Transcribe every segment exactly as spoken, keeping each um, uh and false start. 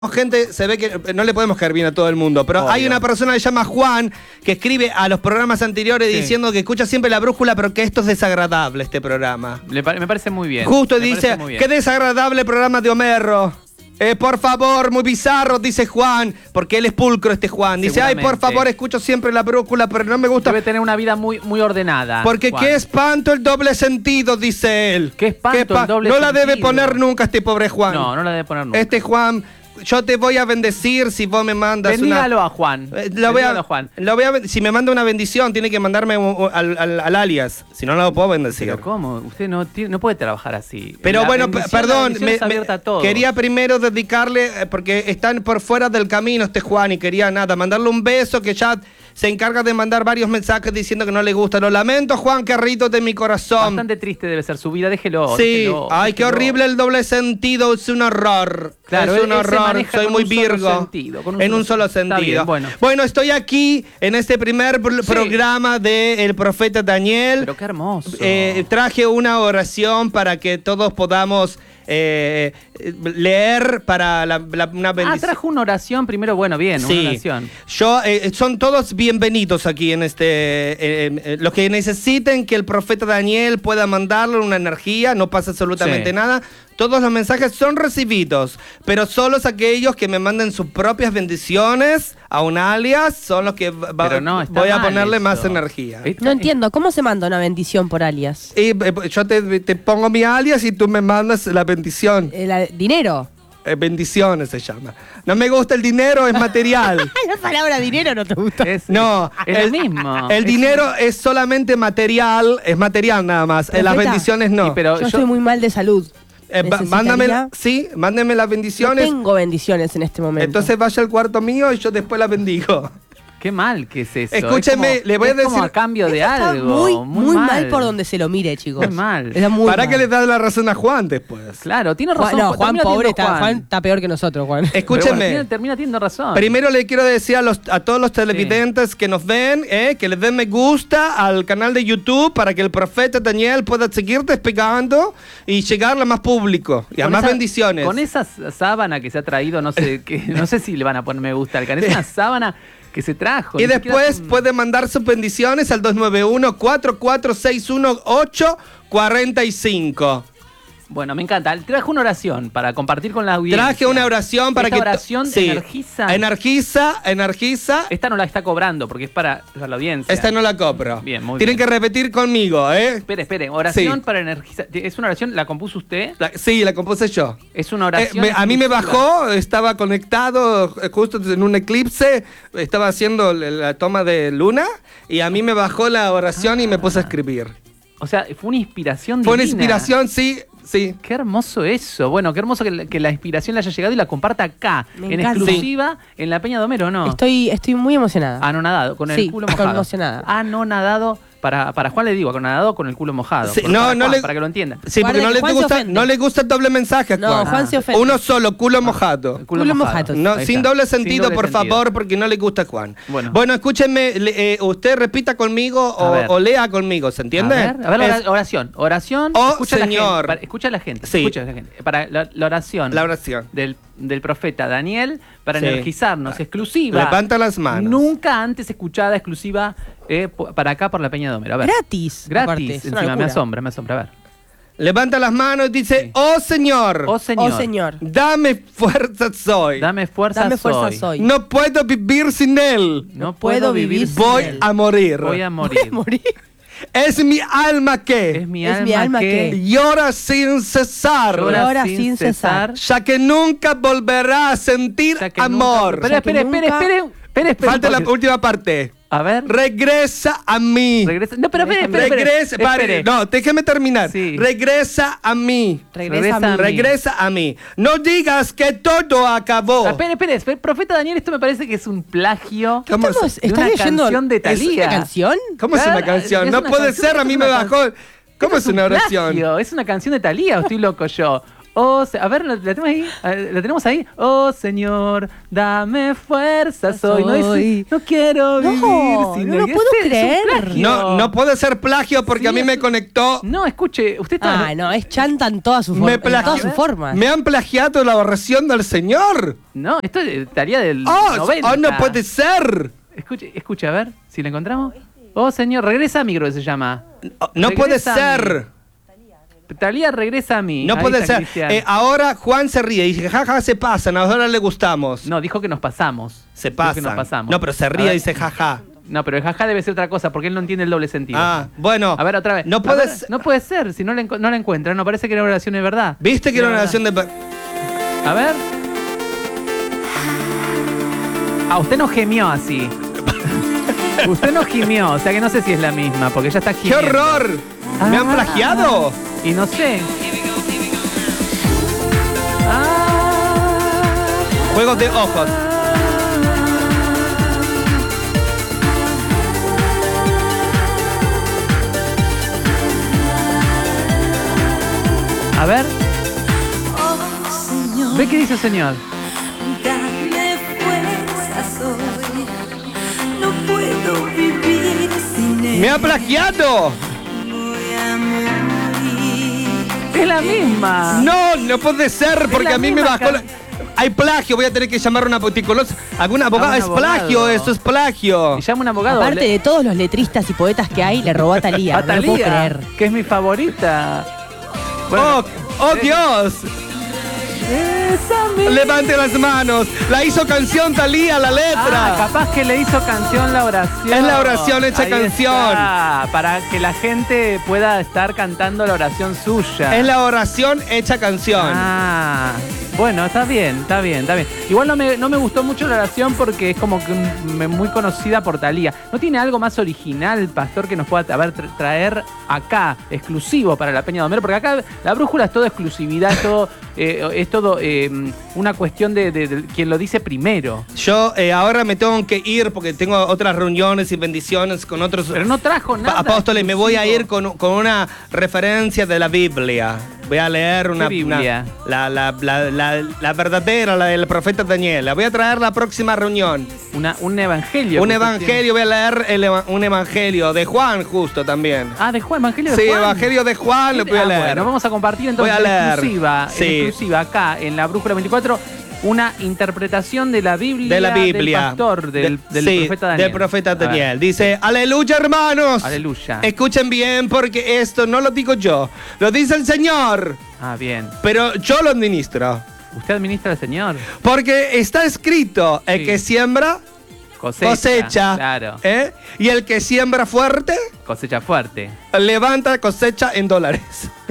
Gente, se ve que no le podemos caer bien a todo el mundo, pero Obvio. Hay una persona que se llama Juan que escribe a los programas anteriores sí. diciendo que escucha siempre la brújula, pero que esto es desagradable, este programa. Le, me parece muy bien. Justo me dice, qué desagradable programa de Homero. Eh, por favor, muy bizarro, dice Juan, porque él es pulcro este Juan. Dice, ay, por favor, escucho siempre la brújula, pero no me gusta. Debe tener una vida muy, muy ordenada. Porque Juan. Qué espanto el doble sentido, dice él. Qué espanto qué espa el doble no sentido. No la debe poner nunca este pobre Juan. No, no la debe poner nunca. Este Juan... Yo te voy a bendecir si vos me mandas Bendígalo una... a Juan. Eh, lo voy a, a Juan. Lo voy a, si me manda una bendición, tiene que mandarme al, al, al alias. Si no, no lo puedo bendecir. ¿Pero cómo? Usted no, tiene, no puede trabajar así. Pero la bueno, perdón. Me, me, quería primero dedicarle, porque están por fuera del camino este Juan y quería nada, mandarle un beso que ya... Se encarga de mandar varios mensajes diciendo que no le gusta. Lo lamento, Juan, qué rito de mi corazón. Bastante triste debe ser su vida, déjelo. Sí, déjelo, ay, déjelo. Qué horrible el doble sentido, es un horror. Claro, es un horror, soy muy un virgo. Sentido, un en solo un solo sentido. sentido. Bien, bueno. bueno, estoy aquí en este primer pr sí. programa del profeta Daniel. Pero qué hermoso. Eh, traje una oración para que todos podamos... Eh, leer para la, la, una bendición. Ah, trajo una oración primero, bueno, bien, sí. una oración. Yo, eh, son todos bienvenidos aquí en este... Eh, eh, los que necesiten que el profeta Daniel pueda mandarle una energía, no pasa absolutamente sí. nada. Todos los mensajes son recibidos, pero solo aquellos que me manden sus propias bendiciones a un alias son los que va, no, voy a ponerle eso. Más energía. No entiendo, ¿cómo se manda una bendición por alias? Y, eh, yo te, te pongo mi alias y tú me mandas la bendición. ¿El dinero? Eh, bendiciones se llama. No me gusta el dinero, es material. La palabra dinero no te gusta. Es, no, es el mismo. El es dinero un... es solamente material, es material nada más. Eh, las bendiciones no. Sí, pero yo, yo estoy muy mal de salud. Eh, mándame, sí, mándeme las bendiciones. No tengo bendiciones en este momento. Entonces vaya al cuarto mío y yo después las bendigo. Qué mal que es eso. Escúcheme, es como, le voy a es decir. Como a cambio de está algo. Muy, muy, muy mal. mal por donde se lo mire, chicos. Muy mal. Está muy ¿Para mal. qué le das la razón a Juan después? Claro, tiene razón. Juan, no, Juan pobre está, Juan. Juan está peor que nosotros, Juan. Escúcheme. Bueno, tiene, termina teniendo razón. Primero le quiero decir a, los, a todos los televidentes sí. que nos ven, eh, que les den me gusta al canal de YouTube para que el profeta Daniel pueda seguir despegando y llegar a más público. Y a más esa, bendiciones. Con esa sábana que se ha traído, no sé, que, no sé si le van a poner me gusta al canal. Es una sábana que se trajo. Y después un... puede mandar sus bendiciones al dos nueve uno, cuatro cuatro seis uno, ocho cuatro cinco. Bueno, me encanta. Traje una oración para compartir con la audiencia. Traje una oración para Esta que... Esta oración sí. energiza. Energiza, energiza. Esta no la está cobrando porque es para, para la audiencia. Esta no la cobro. Bien, muy Tienen bien. que repetir conmigo, ¿eh? Espere, espere. Oración sí. para energizar. ¿Es una oración? ¿La compuso usted? La, sí, la compuse yo. Es una oración. Eh, me, a mí me bajó, estaba conectado justo en un eclipse, estaba haciendo la toma de luna y a mí me bajó la oración ah. y me puse a escribir. O sea, fue una inspiración Fue divina. una inspiración, sí. Sí. Qué hermoso eso. Bueno, qué hermoso que la, que la inspiración le haya llegado y la comparta acá, Me en encanta. exclusiva, en la Peña de Homero, ¿no? Estoy, estoy muy emocionada. Anonadado, con el sí, culo mojado. emocionada. Anonadado. Para, para Juan le digo, anonadado con el culo mojado. Sí, por, no, para, no Juan, le, para que lo entienda. Sí, porque no le, gusta, no le gusta el doble mensaje a Juan. No, Juan ah. se ofende. Uno solo, culo mojado. El culo, culo mojado. mojado. No, sin doble sentido, sin doble por sentido. favor, porque no le gusta a Juan. Bueno, bueno escúchenme, le, eh, usted repita conmigo o, o lea conmigo, ¿se entiende? A ver, a ver es, oración. Oración. Oh, escucha señor. La gente, para, escucha a la gente. Sí. Escucha a la gente. Para la, la oración. La oración. Del, del profeta Daniel para sí. energizarnos. Ah. Exclusiva. Levanta las manos. Nunca antes escuchada, exclusiva, eh, para acá, por la Peña de Homero. A ver. Gratis. Gratis. Encima, me asombra, me asombra. A ver. Levanta las manos y dice, sí. oh Señor, oh Señor, oh Señor, dame fuerza soy. Dame fuerza, dame fuerza soy. soy. No puedo vivir sin él. No, no puedo vivir sin Voy él. a morir. Voy a morir. Voy a morir. Es mi alma que es mi es alma, mi alma que, que llora sin cesar, llora, llora sin, sin cesar, ya que nunca volverá a sentir amor. Espera, espera, espera, espera, espera. Falta la última parte. A ver. Regresa a mí. Regresa. No, pero espere, espere. Regresa, pare, no, déjeme terminar. Sí. Regresa a mí. Regresa, Regresa a mí. Regresa a mí. No digas que todo acabó. Espere, espere, espere. Profeta Daniel, esto me parece que es un plagio. ¿Cómo Estamos, de ¿Estás una leyendo canción de Thalía? ¿Es una canción? ¿Cómo es una canción? Es no una puede canción, ser, a mí me bajó. ¿Cómo es una oración? Plagio. Es una canción de Thalía, o estoy loco yo. Oh, se- a ver, ¿la, la tenemos ahí? A ver, ¿la tenemos ahí? Oh, Señor, dame fuerzas hoy. No, dice, no quiero No, vivir no sin lo él. puedo Este es un creer. plagio. No, no puede ser plagio porque Sí, a mí me es- conectó. No, escuche, usted está... Ah, no, es chanta en todas sus Me, formas. En plagi- todas sus formas. me han plagiado la oración del Señor. No, esto estaría del Oh, noventa. oh, no puede ser. Escuche, escuche, a ver si la encontramos. Oh, señor, regresa a mí, creo que se llama. Oh, no puede Regresa a ser. mí. Talía, regresa a mí. No Ahí puede está, ser. Cristian. Eh, ahora Juan se ríe y dice, jaja, se pasan, ahora le gustamos. No, dijo que nos pasamos. Se Dijo pasan. que nos pasamos. No, pero se A ríe y ver. dice, jaja. No, pero el jaja debe ser otra cosa porque él no entiende el doble sentido. Ah, bueno. A ver, otra vez. No A puede ver, ser. no puede ser, si no la, encu- no la encuentra. No parece que era oración de verdad. ¿Viste que era una verdad. oración de... A ver. Ah, usted no gemió así. Usted no gimió, o sea que no sé si es la misma, porque ella está ¡Qué gimiendo. horror! ¿Me han Ah. plagiado? Y no sé. Ah. Juegos de ojos. A ver, Oh, Señor, ve qué dice el señor. dame fuerzas hoy. No puedo vivir sin él. ¡Me ha plagiado! Voy a morir. Es la misma. No, no puede ser porque la a mí me misma bajó can- la... Hay plagio, voy a tener que llamar a una boticulosa. ¿Algún abogado? un Es abogado. plagio, esto es plagio. Y llama un abogado. Aparte le- de todos los letristas y poetas que hay, le robó a Talía. a No lo puedo Thalía, creer. que es mi favorita. ¡Oh, oh Dios! Esa misma. Levante las manos. La hizo canción Talía, la Ah, letra. capaz que le hizo canción la oración. Es la oración hecha Ahí canción. está, para que la gente pueda estar cantando la oración suya. Es la oración hecha canción. Ah, bueno, está bien, está bien, está bien. Igual no me, no me gustó mucho la oración porque es como que un- me- muy conocida por Talía. ¿No tiene algo más original, pastor, que nos pueda a ver, tra- traer acá, exclusivo para la Peña de Homero? Porque acá la brújula es todo exclusividad, es todo, eh, es todo eh, una cuestión de, de- de quien lo dice primero. Yo eh, ahora me tengo que ir porque tengo otras reuniones y bendiciones con otros Pero no trajo nada. apóstoles. Me voy a ir exclusivo. con, con una referencia de la Biblia. Voy a leer una... ¿Qué Biblia? una- la, la, la, la, la verdadera, la del profeta Daniel. La voy a traer la próxima reunión. Una- un evangelio. Un que usted evangelio, voy a leer el eva- un evangelio de Juan justo también. tiene. Ah, de Juan, evangelio de Sí, Juan. evangelio de Juan lo voy a Ah, leer. Bueno, vamos a compartir entonces Voy a en leer. exclusiva, en Sí. exclusiva acá en la Brújula veinticuatro una interpretación de la Biblia, de la Biblia. del pastor, del, De- del sí, profeta Daniel. del profeta A ver. Daniel. Dice, aleluya hermanos. Aleluya. Escuchen bien porque esto no lo digo yo, lo dice el Señor, Ah, bien. pero yo lo administro. ¿Usted administra al Señor? Porque está escrito, el Sí. que siembra, Cosecha. cosecha. Claro. ¿eh? Y el que siembra fuerte, Cosecha fuerte. levanta cosecha en dólares.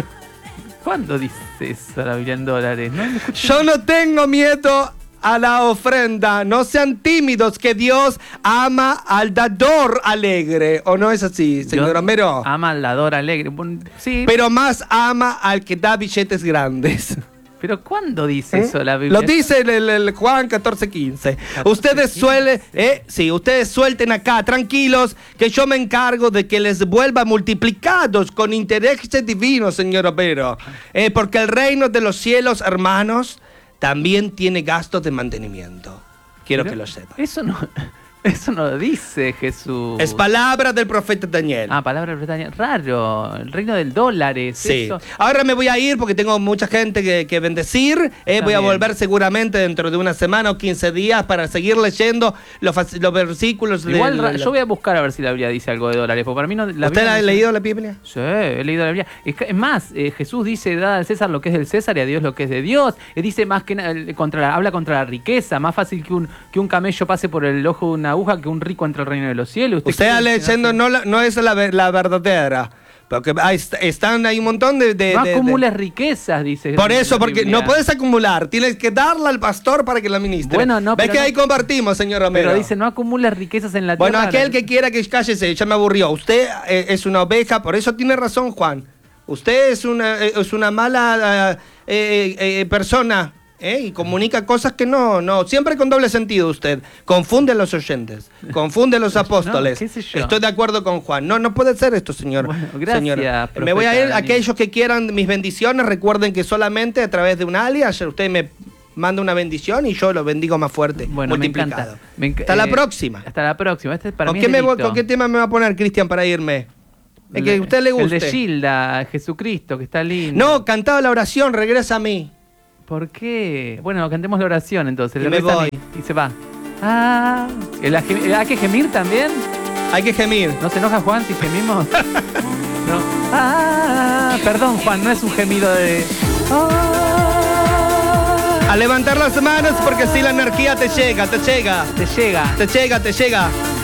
¿Cuándo dice eso la Biblia en dólares? No, no escuché. Yo no tengo miedo a la ofrenda. No sean tímidos, que Dios ama al dador alegre. ¿O no es así, señor Dios Homero? Ama al dador alegre. Bueno, sí, Pero más ama al que da billetes grandes. pero ¿cuándo dice ¿Eh? eso la Biblia? Lo dice el, el- el Juan catorce quince. Ustedes quince. suelen, eh, sí, ustedes suelten acá, tranquilos, que yo me encargo de que les vuelva multiplicados con intereses divinos, señor Homero. Eh, porque el reino de los cielos, hermanos, también tiene gastos de mantenimiento. Quiero Pero que lo sepan. Eso no, eso no dice Jesús. Es palabra del profeta Daniel. Ah, palabra británica. Raro. El reino del dólar es Sí. eso. Ahora me voy a ir porque tengo mucha gente que, que bendecir. eh, Está voy a bien. volver seguramente dentro de una semana o quince días para seguir leyendo los, fac- los versículos. de- Igual ra- de- yo voy a buscar a ver si la Biblia dice algo de dólares. Porque para mí no. La ¿Usted Biblia ha no dice- leído la Biblia? Sí, he leído la Biblia. Es, que- es más, eh, Jesús dice, da al César lo que es del César y a Dios lo que es de Dios. Eh, dice más que na- eh, contra la- habla contra la riqueza. Más fácil que un, que un camello pase por el ojo de una aguja que un rico entre el reino de los cielos. Usted cree está que leyendo, no, la- no es la, ver- la verdadera. Porque hay- est- están hay un montón de... de- No de- de- acumules riquezas, dice. Por eso, la porque Biblia. no puedes acumular. Tienes que darla al pastor para que la ministre. Bueno, no, ¿Ves pero que no- ahí compartimos, señor Romero? Pero dice, no acumules riquezas en la Bueno, tierra. aquel que quiera que cállese, ya me aburrió. Usted eh, es una oveja, por eso tiene razón, Juan. Usted es una, eh, es una mala eh, eh, eh, persona. ¿eh? Y comunica cosas que no, no, siempre con doble sentido usted. Confunde a los oyentes, confunde a los apóstoles. No, qué sé yo. Estoy de acuerdo con Juan. No, no puede ser esto, señor. Bueno, gracias, señora. Me profeta voy a ir. Daniel. Aquellos que quieran mis bendiciones, recuerden que solamente a través de un alias usted me manda una bendición y yo lo bendigo más fuerte, Bueno, me multiplicado. encanta. Me enc- Hasta la eh, próxima. Hasta la próxima. Este para ¿Con mí qué, es me voy- delito. ¿Con qué tema me va a poner, Cristian, para irme? Es que a El- usted le guste. El de Gilda, Jesucristo, que está lindo. No, cantaba la oración, regresa a mí. ¿Por qué? Bueno, cantemos la oración entonces. Y le me reza a voy. mí, Y se va. Ah, ¿el a gem- ¿hay que gemir también? Hay que gemir. ¿No se enoja Juan si gemimos? No. Ah, perdón Juan, no es un gemido de... Ah, A levantar las manos porque así la energía te llega, te llega, te llega. te llega, te llega.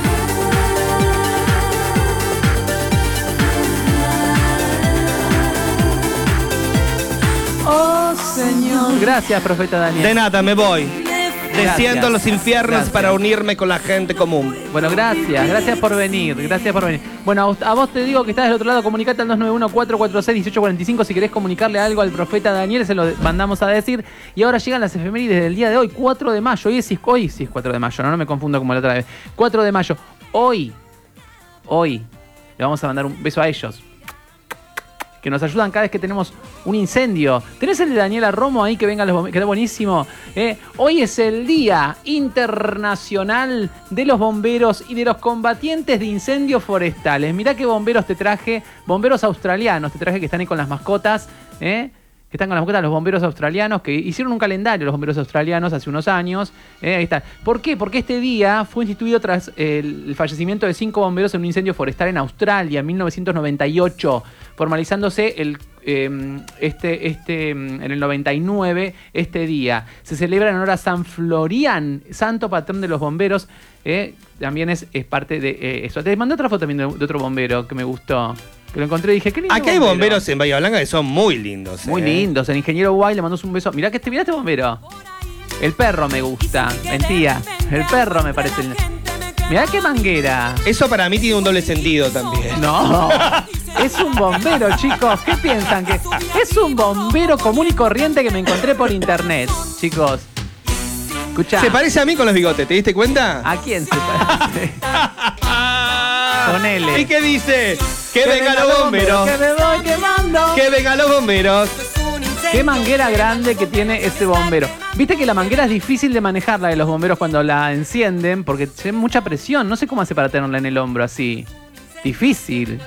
Oh Señor. Gracias, profeta Daniel. De nada, me voy. Desciendo a los infiernos Gracias. para unirme con la gente común. Bueno, gracias, gracias por venir, gracias por venir. Bueno, a vos, a vos te digo que estás del otro lado, comunicate al dos nueve uno, cuatro cuatro seis, uno ocho cuatro cinco si querés comunicarle algo al profeta Daniel, se lo mandamos a decir. Y ahora llegan las efemérides del día de hoy, cuatro de mayo. Hoy sí, hoy sí es cuatro de mayo, no, no me confundo como la otra vez. cuatro de mayo. Hoy, hoy, le vamos a mandar un beso a ellos, que nos ayudan cada vez que tenemos un incendio. ¿Tenés el de Daniela Romo ahí que venga los bomberos? Queda buenísimo. ¿eh? Hoy es el Día Internacional de los Bomberos y de los Combatientes de Incendios Forestales. Mirá qué bomberos te traje, bomberos australianos te traje que están ahí con las mascotas, ¿eh? que están con las mascotas, los bomberos australianos, que hicieron un calendario los bomberos australianos hace unos años. ¿eh? Ahí está. ¿Por qué? Porque este día fue instituido tras el fallecimiento de cinco bomberos en un incendio forestal en Australia en mil novecientos noventa y ocho, formalizándose el, eh, este, este, en el noventa y nueve este día. Se celebra en honor a San Florian, santo patrón de los bomberos. ¿eh? También es, es parte de eh, eso. Te mandé otra foto también de, de otro bombero que me gustó. Que lo encontré y dije, qué lindo. Aquí hay bombero. bomberos en Bahía Blanca que son muy lindos. Muy ¿eh? lindos. El ingeniero Guay le mandó un beso. Mirá que este, mirá este bombero. El perro me gusta. Mentira. El perro me parece. el- Mirá qué manguera. Eso para mí tiene un doble sentido también. No. Es un bombero, chicos. ¿Qué piensan? Que es un bombero común y corriente que me encontré por internet, chicos. Escuchá. Se parece a mí con los bigotes, ¿te diste cuenta? ¿A quién se parece? Ponele. ¿Y qué dice? Que, vengan los bomberos. Que me voy quemando. Que vengan los bomberos. Qué manguera grande que tiene ese bombero. Viste que la manguera es difícil de manejarla de los bomberos cuando la encienden porque tiene mucha presión. No sé cómo hace para tenerla en el hombro así. Difícil.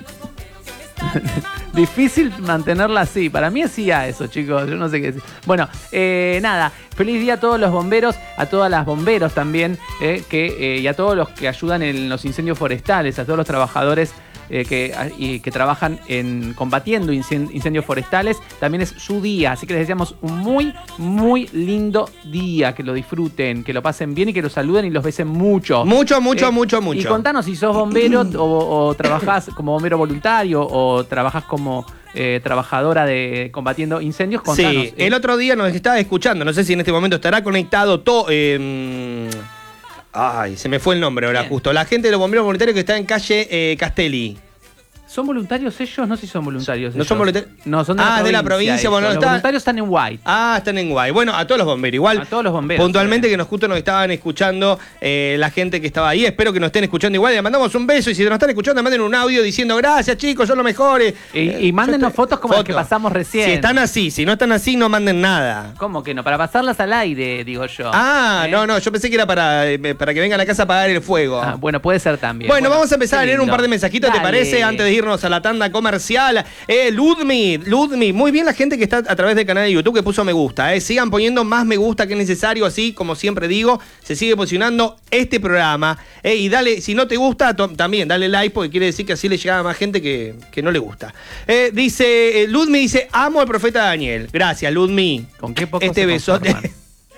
Difícil mantenerla así. Para mí es sí a eso, chicos. Yo no sé qué decir. Bueno, eh, nada. Feliz día a todos los bomberos, a todas las bomberos también, eh, que, eh, y a todos los que ayudan en los incendios forestales, a todos los trabajadores eh, que, y, que trabajan en combatiendo incendios forestales. También es su día, así que les deseamos un muy, muy lindo día. Que lo disfruten, que lo pasen bien y que los saluden y los besen mucho. Mucho, mucho, Eh, mucho, mucho. Y contanos si sos bombero o, o trabajás como bombero voluntario o trabajás como eh, trabajadora de combatiendo incendios. Contanos. Sí, el otro día nos estaba escuchando, no sé si en este momento estará conectado todo. Eh, ay, se me fue el nombre ahora Bien. justo. La gente de los bomberos voluntarios que está en calle eh, Castelli. ¿Son voluntarios ellos? No sé si son voluntarios. ¿No ellos. son voluntarios? No, son de Ah, la de la provincia. provincia, bueno, ellos. está- Los voluntarios están en White. Ah, están en Guay. Bueno, a todos los bomberos. Igual, A todos los bomberos, puntualmente sí. que nos justo nos estaban escuchando eh, la gente que estaba ahí. Espero que nos estén escuchando igual. Le mandamos un beso y si nos están escuchando, manden un audio diciendo gracias, chicos, son los mejores. Y, Eh, y mándennos yo te- fotos como las que fotos. pasamos recién. Si están así, si no están así, no manden nada. ¿Cómo que no? Para pasarlas al aire, digo yo. Ah, ¿Eh? no, no, yo pensé que era para, eh, para que vengan a la casa a apagar el fuego. Ah, bueno, puede ser también. Bueno, vamos a empezar a qué leer un lindo. par de mensajitos, ¿te Dale. parece? Antes de irnos a la tanda comercial. Eh, Ludmi, Ludmi, muy bien la gente que está a través del canal de YouTube que puso me gusta. Eh. Sigan poniendo más me gusta que es necesario, así como siempre digo, se sigue posicionando este programa. Eh, y dale, si no te gusta, to- también dale like porque quiere decir que así le llega a más gente que, que no le gusta. Eh, dice, eh, Ludmi dice, amo al profeta Daniel. Gracias, Ludmi. ¿Con qué poco Este se besote. conforman?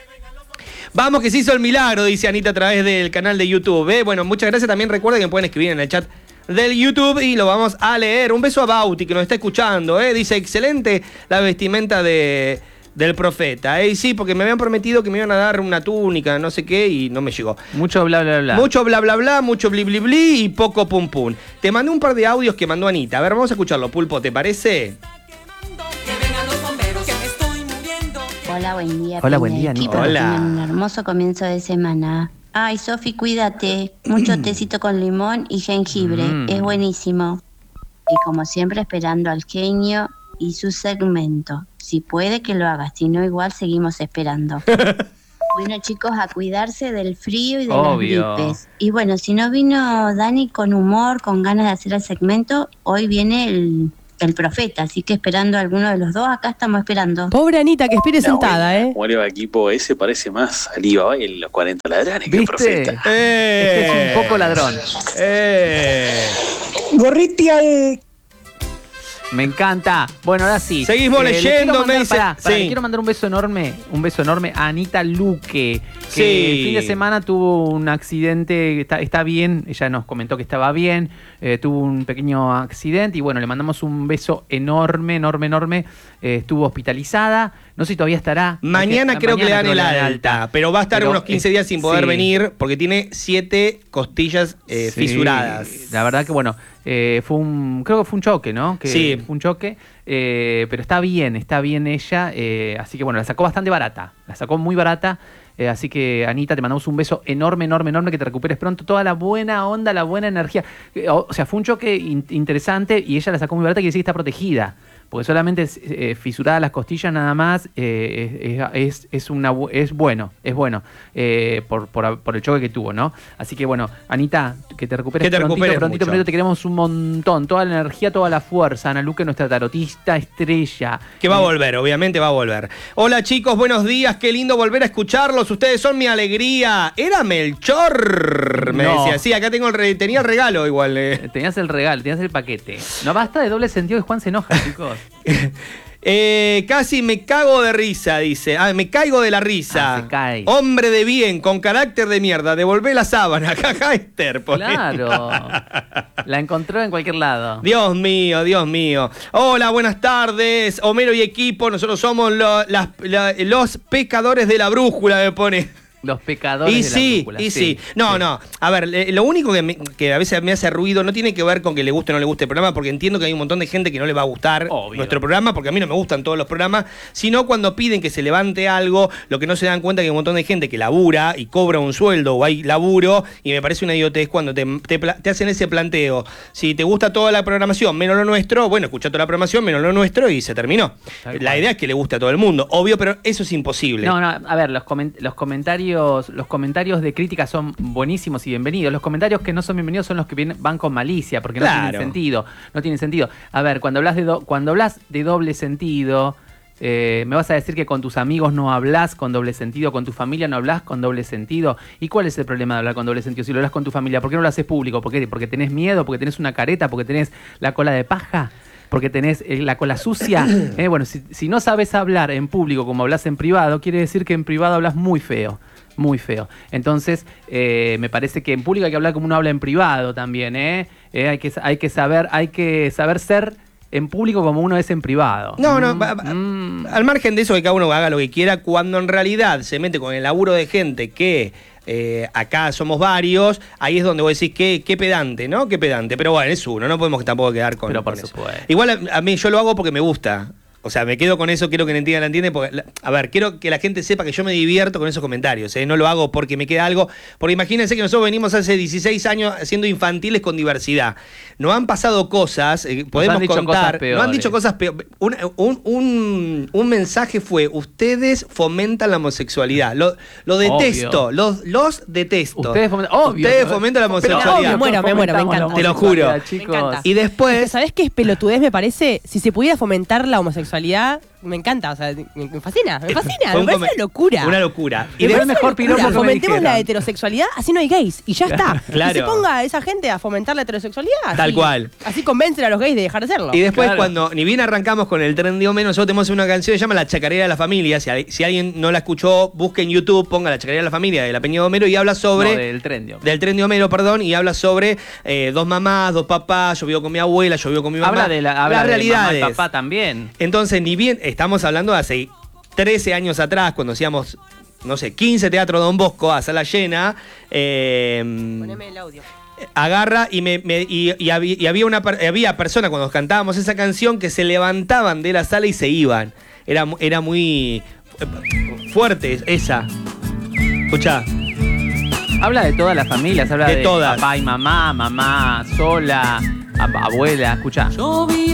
Vamos que se hizo el milagro, dice Anita a través del canal de YouTube. ¿eh? Bueno, muchas gracias. También recuerden que pueden escribir en el chat del YouTube y lo vamos a leer. Un beso a Bauti que nos está escuchando. ¿eh? Dice, excelente la vestimenta de, del profeta. ¿eh? Y sí, porque me habían prometido que me iban a dar una túnica, no sé qué, y no me llegó. Mucho bla, bla, bla. Mucho bla bla bla, mucho bli bli bli y poco pum pum. Te mandé un par de audios que mandó Anita. A ver, vamos a escucharlo, Pulpo, ¿te parece? Que vengan los bomberos, que me estoy muriendo. Hola Hola, buen día. Hola, buen Peña día, Equipo. Anita. Hola. Tengan un hermoso comienzo de semana. Ay, Sofi, cuídate. Mucho tecito con limón y jengibre. Mm. Es buenísimo. Y como siempre, esperando al genio y su segmento. Si puede, que lo haga. Si no, igual seguimos esperando. Bueno, chicos, a cuidarse del frío y de Obvio. las gripes. Y bueno, si no vino Dani con humor, con ganas de hacer el segmento, hoy viene el, el profeta. Así que esperando a alguno de los dos, acá estamos esperando. Pobre Anita, que espere La sentada, buena. ¿eh? Como el equipo ese parece más al Iba en los cuarenta ladrones que el ¿Viste? profeta. Eh, Este es un poco ladrón. Eh. Me encanta. Bueno, ahora sí. Seguimos le leyendo, quiero me mandar- dice- pará, pará, sí. le quiero mandar un beso enorme, un beso enorme a Anita Luque, que Sí. el fin de semana tuvo un accidente, está, está bien, ella nos comentó que estaba bien, eh, tuvo un pequeño accidente y bueno, le mandamos un beso enorme, enorme, enorme. Eh, estuvo hospitalizada, no sé si todavía estará. Mañana Porque- creo que le dan creo el que alta, pero va a estar Pero, unos quince eh, días sin poder sí. venir porque tiene siete costillas eh, Sí, fisuradas. La verdad que bueno, eh, fue un, creo que fue un choque, ¿no? Que Sí. Fue un choque, eh, pero está bien, está bien ella, eh, así que bueno, la sacó bastante barata, la sacó muy barata. Eh, así que, Anita, te mandamos un beso enorme, enorme, enorme, que te recuperes pronto. Toda la buena onda, la buena energía. Eh, o, o sea, fue un choque in- interesante y ella la sacó muy barata, quiere decir que está protegida. Porque solamente es, eh, fisurada las costillas nada más, eh, es, es, es, una, bu- es bueno, es bueno, eh, por, por, por el choque que tuvo, ¿no? Así que, bueno, Anita, que te recuperes Que te prontito, recuperes prontito, mucho. prontito, te queremos un montón. Toda la energía, toda la fuerza. Ana Luque, nuestra tarotista estrella. Que va a volver, obviamente va a volver. Hola chicos, buenos días, qué lindo volver a escucharlos. Ustedes son mi alegría. Era Melchor, me No. decía. Sí, acá tengo el re- tenía el regalo igual. eh. Eh, Tenías el regalo, tenías el paquete. No basta de doble sentido que Juan se enoja, chicos. Eh, casi me cago de risa, dice. Ah, me caigo de la risa. Ah, se cae. Hombre de bien, con carácter de mierda. Devolvé la sábana. Jaja, Esther. pone. Claro. La encontró en cualquier lado. Dios mío, Dios mío. Hola, buenas tardes. Homero y equipo. Nosotros somos lo- las- la- los pecadores de la brújula, me pone. Los pecadores Y de la sí, brújula, y sí. No, no. A ver, eh, lo único que, me- que a veces me hace ruido no tiene que ver con que le guste o no le guste el programa, porque entiendo que hay un montón de gente que no le va a gustar Obvio. nuestro programa, porque a mí no me gustan todos los programas, sino cuando piden que se levante algo, lo que no se dan cuenta es que hay un montón de gente que labura y cobra un sueldo o hay laburo, y me parece una idiotez cuando te, te pla- te hacen ese planteo. Si te gusta toda la programación, menos lo nuestro, bueno, escucha toda la programación, menos lo nuestro, y se terminó. Tal La cual. idea es que le guste a todo el mundo, obvio, pero eso es imposible. No, no, a ver, los, coment- los comentarios los comentarios de crítica son buenísimos y bienvenidos. Los comentarios que no son bienvenidos son los que vienen, van con malicia, porque no Claro. tienen sentido. No tienen sentido. A ver, cuando hablas de, do- cuando hablas de doble sentido, eh, me vas a decir que con tus amigos no hablas con doble sentido, con tu familia no hablas con doble sentido. ¿Y cuál es el problema de hablar con doble sentido? Si lo hablas con tu familia, ¿por qué no lo haces público? ¿Por qué? ¿Porque tenés miedo? ¿Porque tenés una careta? ¿Porque tenés la cola de paja? Porque tenés eh, la cola sucia. Eh, bueno, si, si no sabes hablar en público como hablas en privado, quiere decir que en privado hablas muy feo. Muy feo. Entonces, eh, me parece que en público hay que hablar como uno habla en privado también, ¿eh? Eh, hay, que, hay, que saber, hay que saber ser en público como uno es en privado. No, no, Mm, va- va- mm. al margen de eso que cada uno haga lo que quiera, cuando en realidad se mete con el laburo de gente que eh, acá somos varios, ahí es donde vos decís qué, qué pedante, ¿no? Qué pedante. Pero bueno, es uno, no podemos tampoco quedar con, Pero por con eso. supuesto. Igual a, a mí yo lo hago porque me gusta. O sea, me quedo con eso, quiero que la entienda, la entiende. Porque, la- a ver, quiero que la gente sepa que yo me divierto con esos comentarios. ¿eh? No lo hago porque me queda algo. Porque imagínense que nosotros venimos hace dieciséis años haciendo infantiles con diversidad. Nos han pasado cosas, eh, podemos han dicho contar. cosas Nos han peores. dicho cosas peores. Un, un, un, un mensaje fue: ustedes fomentan la homosexualidad. Lo, lo detesto, Obvio. los, los detesto. Ustedes fomentan, obvio. Ustedes fomentan la Pero homosexualidad. obvio, me muero, me muero, me fomentamos la encanta. Te lo juro. homosexualidad, chicos. Me encanta. Y después. ¿Sabés qué es pelotudez, me parece? Si se pudiera fomentar la homosexualidad, me encanta, o sea, me, me fascina, me fascina, Fue me un parece come- una locura. Una locura. Me Y de- fue el parece mejor una locura. piropo que me Fomentemos dijeron. la heterosexualidad, así no hay gays, y ya está. Claro. Que se ponga a esa gente a fomentar la heterosexualidad. Tal así- cual. Así convencen a los gays de dejar de serlo. Y después, Claro. cuando ni bien arrancamos con el tren de Homero, nosotros tenemos una canción que se llama La Chacarera de la Familia. Si, al- si alguien no la escuchó, busque en YouTube, ponga La Chacarera de la Familia de la Peña de Homero y habla sobre. No, del tren, digo. Del tren de Homero, perdón, y habla sobre eh, dos mamás, dos papás, yo vivo con mi abuela, yo vivo con mi mamá. Habla de la habla Las de mamá y realidades. papá también. Entonces, ni bien, estamos hablando de hace trece años atrás, cuando hacíamos, no sé, quince Teatro Don Bosco a sala llena. eh, Poneme el audio. agarra y me, me- y, y había, y había una per- había personas cuando cantábamos esa canción que se levantaban de la sala y se iban. Era, mu- era muy eh, fuerte esa. Escuchá. Habla de todas las familias, habla De de, todas. papá y mamá, mamá sola, ab- abuela, escucha. Yo vi